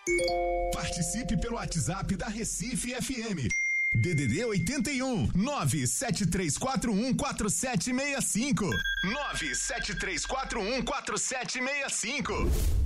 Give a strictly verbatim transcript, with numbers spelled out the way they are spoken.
Participe pelo WhatsApp da Recife F M. D D D oitenta e um, nove sete três quatro um quatro sete seis cinco. nove sete três quatro um quatro sete seis cinco.